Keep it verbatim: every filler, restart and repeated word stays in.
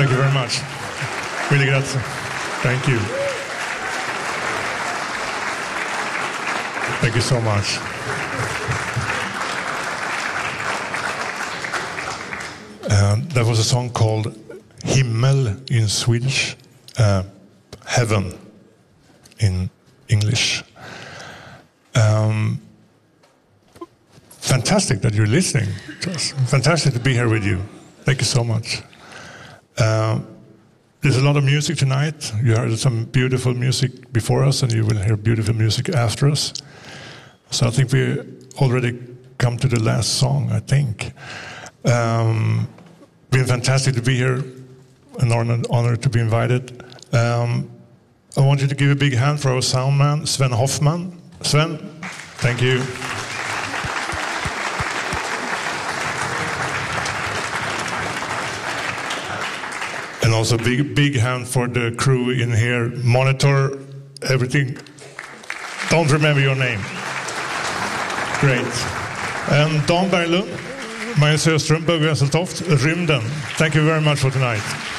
Thank you very much. Mille grazie. Thank you. Thank you so much. Um, that was a song called Himmel in Swedish, uh, Heaven in English. Um, fantastic that you're listening to us. Fantastic to be here with you. Thank you so much. Uh, there's a lot of music tonight. You heard some beautiful music before us, and you will hear beautiful music after us. So I think we already come to the last song, I think. Um, been fantastic to be here. An honor, honor to be invited. Um, I want you to give a big hand for our sound man, Sven Hoffman. Sven, thank you. And also big, big hand for the crew in here. Monitor everything. Don't remember your name. Great. And Dan Berglund, Maja Söström, Bugge Hasseltoft, Rymden. Thank you very much for tonight.